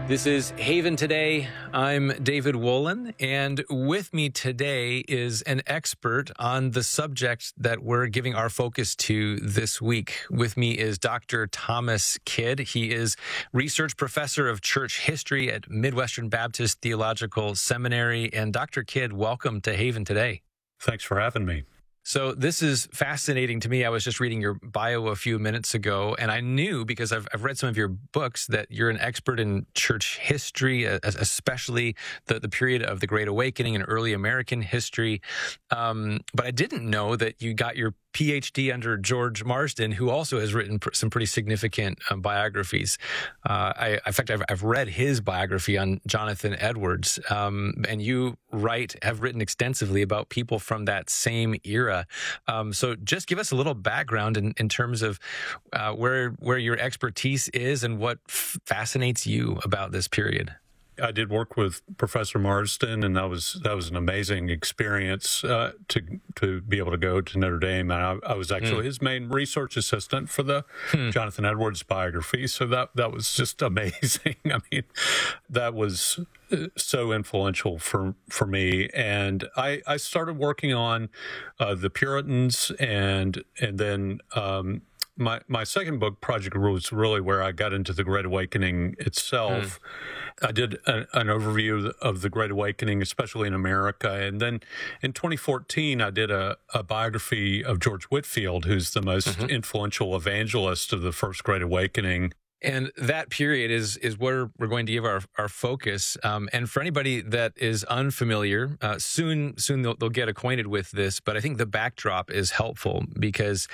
This is Haven Today. I'm David Wolin, and with me today is an expert on the subject that we're giving our focus to this week. With me is Dr. Thomas Kidd. He is research professor of church history at Midwestern Baptist Theological Seminary. And Dr. Kidd, welcome to Haven Today. Thanks for having me. So this is fascinating to me. I was just reading your bio a few minutes ago, and I knew, because I've read some of your books, that you're an expert in church history, especially the period of the Great Awakening and early American history. But I didn't know that you got your PhD under George Marsden, who also has written some pretty significant biographies. In fact, I've read his biography on Jonathan Edwards, and you have written extensively about people from that same era. So just give us a little background in terms of where your expertise is and what fascinates you about this period. I did work with Professor Marsden, and that was an amazing experience to be able to go to Notre Dame. And I was actually his main research assistant for the Jonathan Edwards biography. So that was just amazing. I mean, that was so influential for me. And I started working on the Puritans, and then my second book, Project was really where I got into the Great Awakening itself. I did an overview of the Great Awakening, especially in America. And then in 2014, I did a biography of George Whitefield, who's the most influential evangelist of the First Great Awakening. And that period is where we're going to give our focus. And for anybody that is unfamiliar, soon they'll get acquainted with this. But I think the backdrop is helpful because,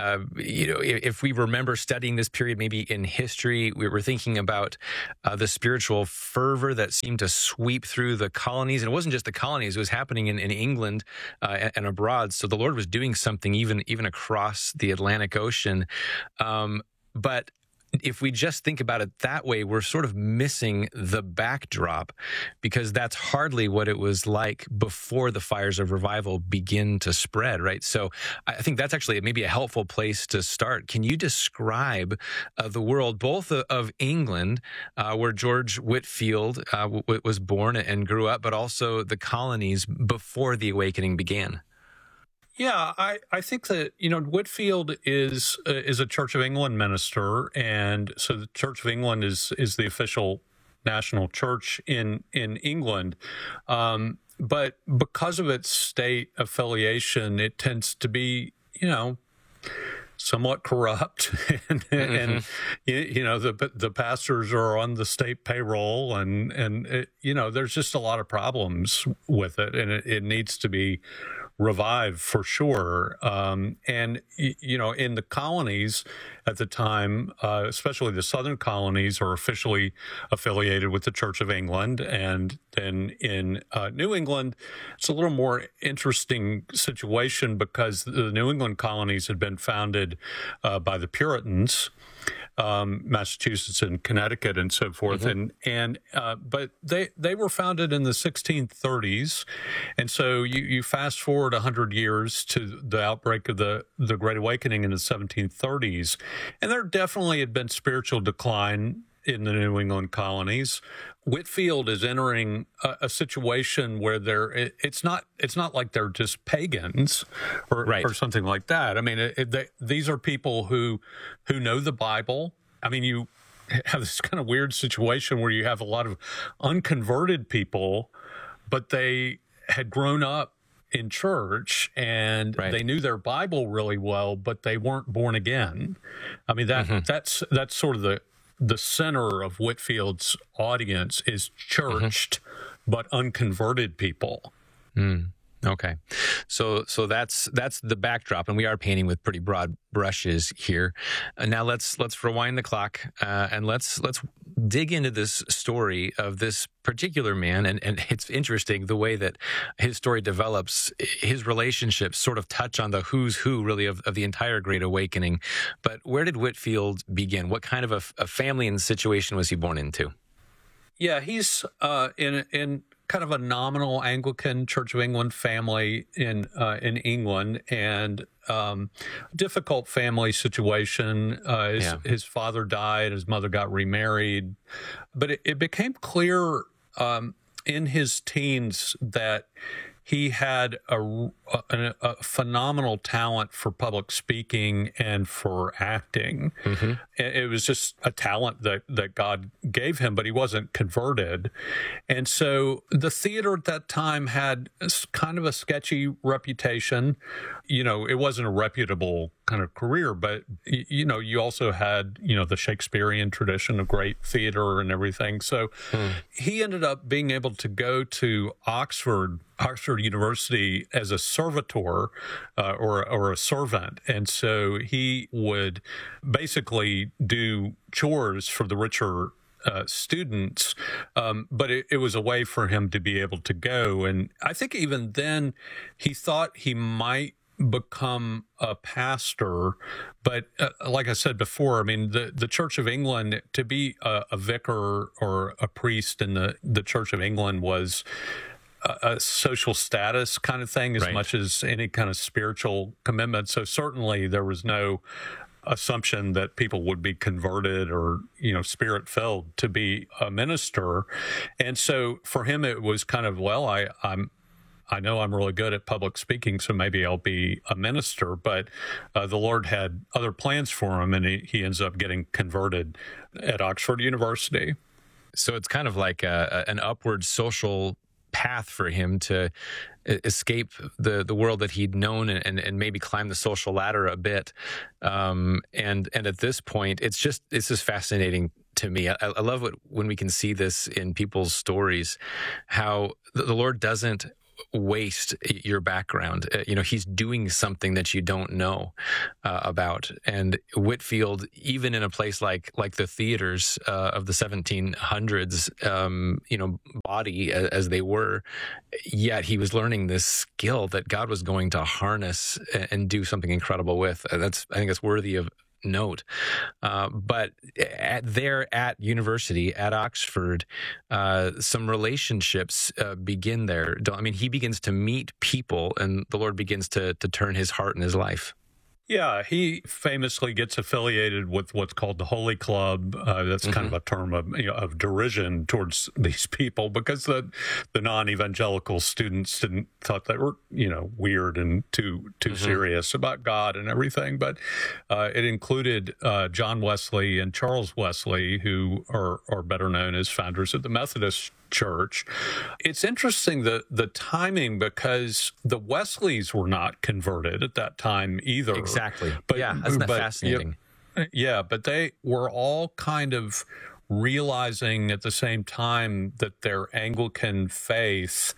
if we remember studying this period, maybe in history, we were thinking about the spiritual fervor that seemed to sweep through the colonies. And it wasn't just the colonies; it was happening in England and abroad. So the Lord was doing something even across the Atlantic Ocean. But if we just think about it that way, we're sort of missing the backdrop, because that's hardly what it was like before the fires of revival begin to spread, right? So I think that's actually maybe a helpful place to start. Can you describe the world, both of England, where George Whitefield was born and grew up, but also the colonies before the awakening began? Yeah, I think that, Whitefield is a Church of England minister, and so the Church of England is the official national church in England. But because of its state affiliation, it tends to be, somewhat corrupt, and the pastors are on the state payroll, and there's just a lot of problems with it, and it needs to be revived for sure. And in the colonies at the time, especially the southern colonies, are officially affiliated with the Church of England. And then in New England, it's a little more interesting situation because the New England colonies had been founded by the Puritans, Massachusetts and Connecticut and so forth. But they were founded in the 1630s. And so you fast forward 100 years to the outbreak of the Great Awakening in the 1730s. And there definitely had been spiritual decline in the New England colonies. Whitefield is entering a situation where it's not like they're just pagans or something like that. I mean, these are people who know the Bible. I mean, you have this kind of weird situation where you have a lot of unconverted people, but they had grown up in church and they knew their Bible really well, but they weren't born again. I mean, that's sort of the center of Whitefield's audience is churched but unconverted people. Okay. So that's the backdrop, and we are painting with pretty broad brushes here. Now let's rewind the clock and let's dig into this story of this particular man. And it's interesting the way that his story develops. His relationships sort of touch on the who's who, really, of the entire Great Awakening. But where did Whitefield begin? What kind of a family and situation was he born into? Yeah, he's in kind of a nominal Anglican Church of England family in England, and difficult family situation. His father died, his mother got remarried, but it became clear in his teens that he had a phenomenal talent for public speaking and for acting. Mm-hmm. It was just a talent that God gave him, but he wasn't converted. And so the theater at that time had kind of a sketchy reputation. You know, it wasn't a reputable kind of career, but, you know, you also had, you know, the Shakespearean tradition of great theater and everything. So he ended up being able to go to Oxford University as a servitor or a servant. And so he would basically do chores for the richer students, but it was a way for him to be able to go. And I think even then he thought he might become a pastor, but like I said before, I mean, the Church of England, to be a vicar or a priest in the Church of England was a social status kind of thing as much as any kind of spiritual commitment. So certainly there was no assumption that people would be converted or, you know, spirit-filled to be a minister. And so for him, it was kind of, well, I know I'm really good at public speaking, so maybe I'll be a minister. But the Lord had other plans for him, and he ends up getting converted at Oxford University. So it's kind of like an upward social path for him to escape the world that he'd known and maybe climb the social ladder a bit. And at this point, it's just fascinating to me. I love when we can see this in people's stories, how the Lord doesn't waste your background. You know, he's doing something that you don't know about. And Whitefield, even in a place like the theaters of the 1700s, you know, body as they were, yet he was learning this skill that God was going to harness and do something incredible with. I think that's worthy of note. But at university, at Oxford, some relationships begin there. I mean, he begins to meet people, and the Lord begins to turn his heart and his life. Yeah, he famously gets affiliated with what's called the Holy Club. That's kind of a term of derision towards these people, because the non-evangelical students thought they were, you know, weird and too serious about God and everything. But it included John Wesley and Charles Wesley, who are better known as founders of the Methodist Church. It's interesting the timing, because the Wesleys were not converted at that time either. Exactly. But isn't that fascinating? Yeah, but they were all kind of realizing at the same time that their Anglican faith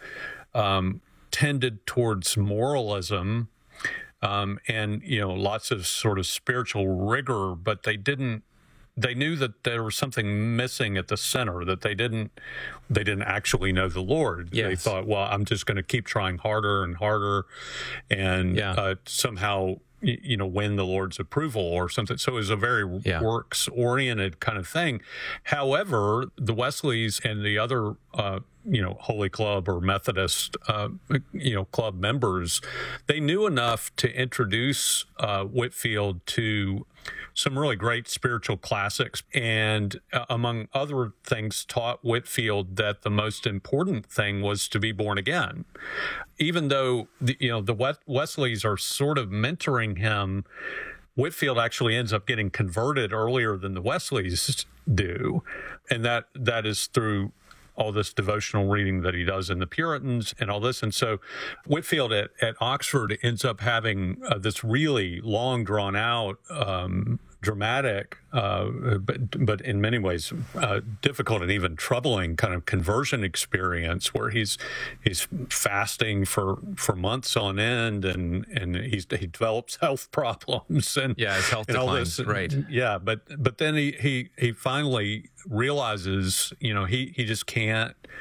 tended towards moralism and, you know, lots of sort of spiritual rigor, but they knew that there was something missing at the center, that they didn't actually know the Lord. Yes. They thought, well, I'm just going to keep trying harder and harder and somehow, you know, win the Lord's approval or something. So it was a very works-oriented kind of thing. However, the Wesleys and the other, you know, Holy Club or Methodist, you know, club members, they knew enough to introduce Whitefield to some really great spiritual classics, and among other things, taught Whitefield that the most important thing was to be born again. Even though the Wesleys are sort of mentoring him, Whitefield actually ends up getting converted earlier than the Wesleys do, and that is through all this devotional reading that he does in the Puritans and all this. And so Whitefield at Oxford ends up having this really long, drawn out, dramatic, but in many ways difficult and even troubling kind of conversion experience, where he's fasting for months on end, and he develops health problems and his health declines, right? Yeah, but then he finally realizes, you know, he just can't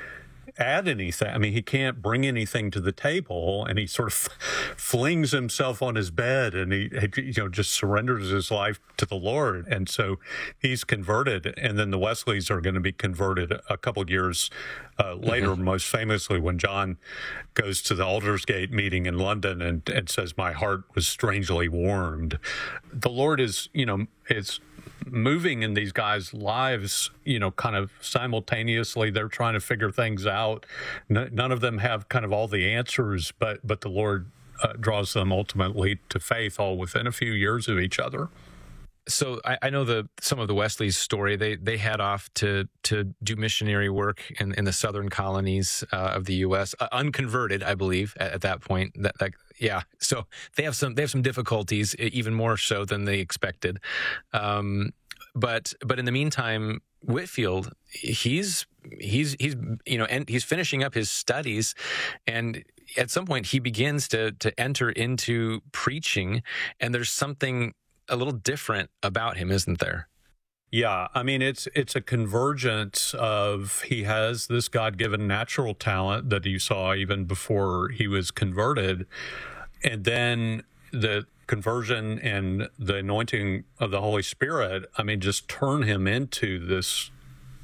add anything. I mean, he can't bring anything to the table, and he sort of flings himself on his bed, and he just surrenders his life to the Lord. And so he's converted, and then the Wesleys are going to be converted a couple of years later, most famously when John goes to the Aldersgate meeting in London and says, "My heart was strangely warmed." The Lord is moving in these guys' lives, kind of simultaneously. They're trying to figure things out. None of them have kind of all the answers, but the Lord draws them ultimately to faith, all within a few years of each other. So I know some of the Wesleys' story. They head off to do missionary work in the southern colonies of the U.S. Unconverted, I believe, at that point. So they have some difficulties, even more so than they expected. But in the meantime, Whitefield, he's finishing up his studies, and at some point he begins to enter into preaching, and there's something a little different about him, isn't there? Yeah, I mean, it's a convergence of, he has this God-given natural talent that you saw even before he was converted, and then the conversion and the anointing of the Holy Spirit, I mean, just turn him into this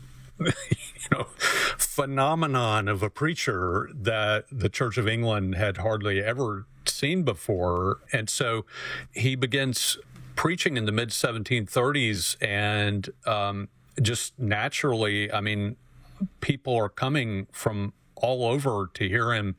phenomenon of a preacher that the Church of England had hardly ever seen before. And so he begins preaching in the mid-1730s, and just naturally, I mean, people are coming from all over to hear him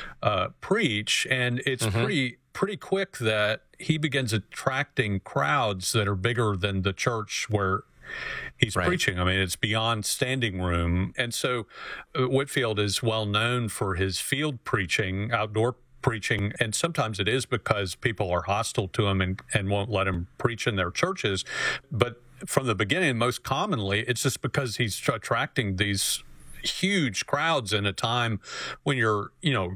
preach, and it's pretty quick that he begins attracting crowds that are bigger than the church where he's preaching. I mean, it's beyond standing room. And so Whitefield is well known for his field preaching, outdoor preaching, and sometimes it is because people are hostile to him and won't let him preach in their churches. But from the beginning, most commonly, it's just because he's attracting these huge crowds in a time when you're,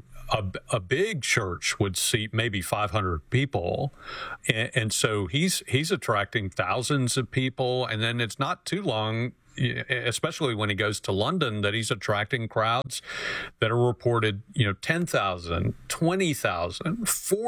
a big church would seat maybe 500 people. And so he's attracting thousands of people. And then it's not too long, especially when he goes to London, that he's attracting crowds that are reported, 10,000, 20,000,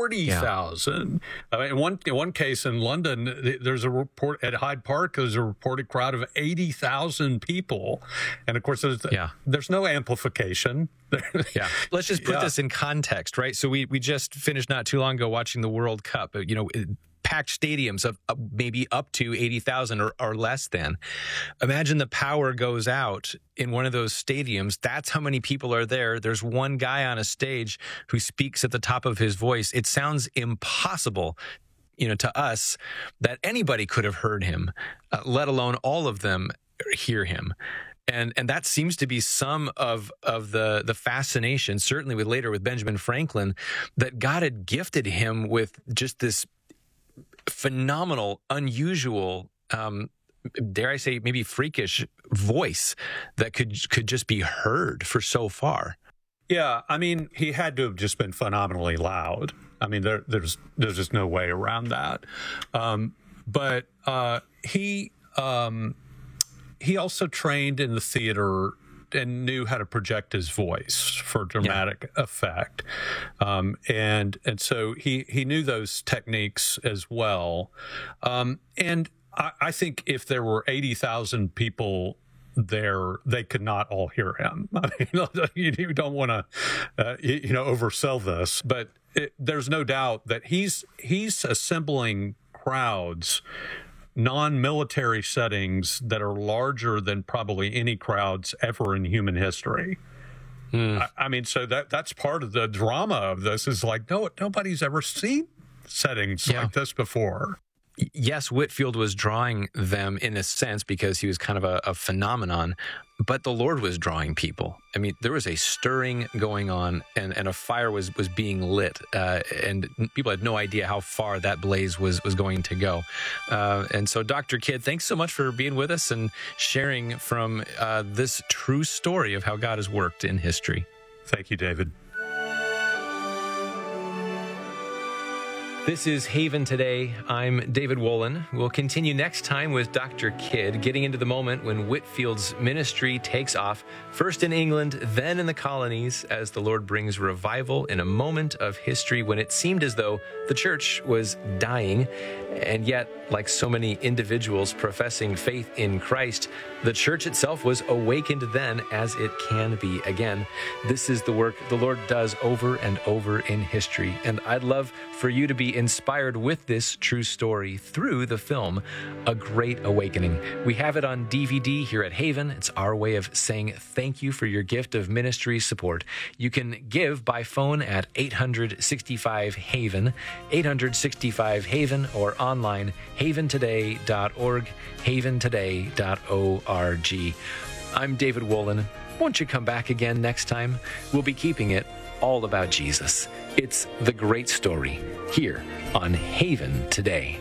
40,000. Yeah. In one case in London, there's a report at Hyde Park, there's a reported crowd of 80,000 people. And of course, there's no amplification. Yeah. Let's just put this in context, right? So we just finished not too long ago watching the World Cup, packed stadiums of maybe up to 80,000 or less than. Imagine the power goes out in one of those stadiums. That's how many people are there. There's one guy on a stage who speaks at the top of his voice. It sounds impossible, to us, that anybody could have heard him, let alone all of them hear him. And that seems to be some of the fascination, certainly later with Benjamin Franklin, that God had gifted him with just this phenomenal, unusual, dare I say, maybe freakish voice that could just be heard for so far. Yeah, I mean, he had to have just been phenomenally loud. I mean, there's just no way around that. But he also trained in the theater and knew how to project his voice for dramatic effect. And so he knew those techniques as well. And I think if there were 80,000 people there, they could not all hear him. I mean, you don't want to, oversell this, but there's no doubt that he's assembling crowds, non-military settings that are larger than probably any crowds ever in human history. I mean, so that's part of the drama of this, is like, nobody's ever seen settings like this before. Yes, Whitefield was drawing them in a sense because he was kind of a phenomenon, but the Lord was drawing people. I mean, there was a stirring going on, and a fire was being lit, and people had no idea how far that blaze was going to go. And so, Dr. Kidd, thanks so much for being with us and sharing from this true story of how God has worked in history. Thank you, David. This is Haven Today. I'm David Wolin. We'll continue next time with Dr. Kidd, getting into the moment when Whitfield's ministry takes off, first in England, then in the colonies, as the Lord brings revival in a moment of history when it seemed as though the church was dying. And yet, like so many individuals professing faith in Christ, the church itself was awakened then as it can be again. This is the work the Lord does over and over in history. And I'd love for you to be inspired with this true story through the film, A Great Awakening. We have it on DVD here at Haven. It's our way of saying thank you for your gift of ministry support. You can give by phone at 865-HAVEN, 865-HAVEN, or online, haventoday.org, haventoday.org. I'm David Wolin. Won't you come back again next time? We'll be keeping it all about Jesus. It's the great story here on Haven Today.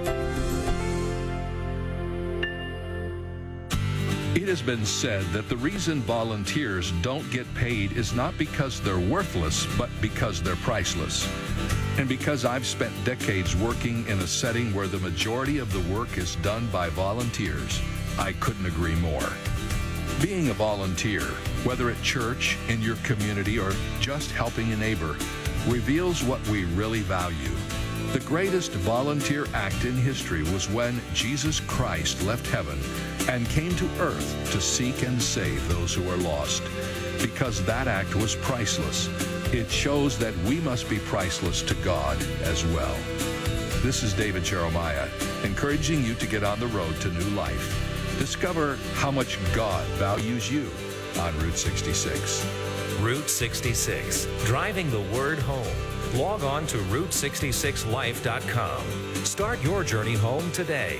It has been said that the reason volunteers don't get paid is not because they're worthless, but because they're priceless. And because I've spent decades working in a setting where the majority of the work is done by volunteers, I couldn't agree more. Being a volunteer, whether at church, in your community, or just helping a neighbor, reveals what we really value. The greatest volunteer act in history was when Jesus Christ left heaven and came to earth to seek and save those who are lost. Because that act was priceless, it shows that we must be priceless to God as well. This is David Jeremiah, encouraging you to get on the road to new life. Discover how much God values you on Route 66. Route 66, driving the word home. Log on to Route66Life.com. Start your journey home today.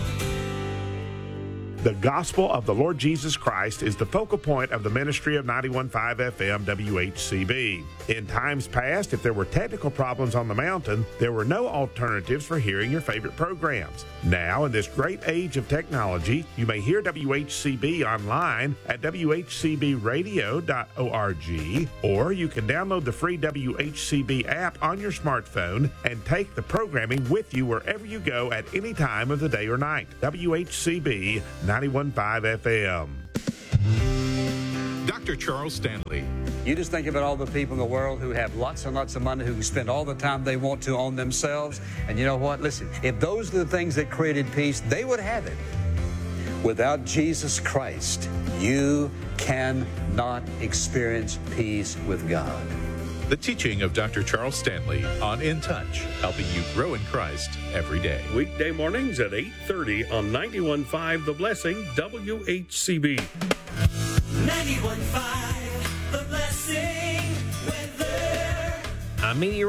The gospel of the Lord Jesus Christ is the focal point of the ministry of 91.5 FM WHCB. In times past, if there were technical problems on the mountain, there were no alternatives for hearing your favorite programs. Now, in this great age of technology, you may hear WHCB online at WHCBradio.org, or you can download the free WHCB app on your smartphone and take the programming with you wherever you go at any time of the day or night. WHCB 91.5 FM. Dr. Charles Stanley. You just think about all the people in the world who have lots and lots of money, who can spend all the time they want to on themselves. And you know what? Listen, if those are the things that created peace, they would have it. Without Jesus Christ, you cannot experience peace with God. The teaching of Dr. Charles Stanley on In Touch, helping you grow in Christ every day. Weekday mornings at 8:30 on 91.5 The Blessing WHCB. 91.5 The Blessing weather. I'm meteorologist